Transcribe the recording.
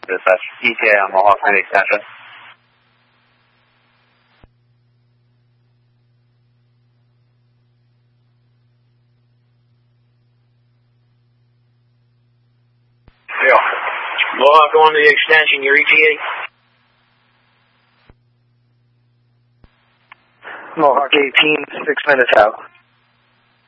Dispatch, ETA on Mohawk 90 extension. Yeah. Mohawk going to the extension, your ETA? Mohawk 18, 6 minutes out.